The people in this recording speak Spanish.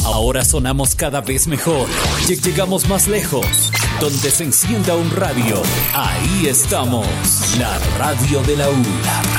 Ahora sonamos cada vez mejor. Llegamos más lejos. Donde se encienda un radio, ahí estamos. La radio de la U.